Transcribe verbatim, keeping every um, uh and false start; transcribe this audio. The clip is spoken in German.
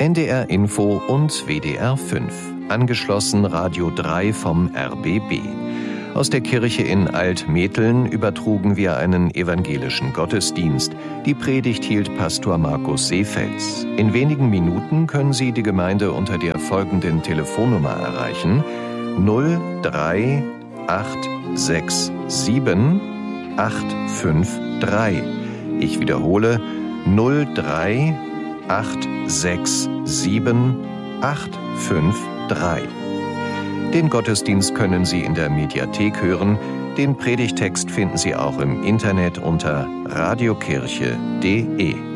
N D R Info und W D R fünf. Angeschlossen Radio drei vom R B B. Aus der Kirche in Altmetteln übertrugen wir einen evangelischen Gottesdienst. Die Predigt hielt Pastor Markus Seefels. In wenigen Minuten können Sie die Gemeinde unter der folgenden Telefonnummer erreichen: null drei acht sechs sieben acht fünf drei. Ich wiederhole: null drei acht sechs sieben acht fünf drei. Den Gottesdienst können Sie in der Mediathek hören. Den Predigtext finden Sie auch im Internet unter radiokirche punkt de.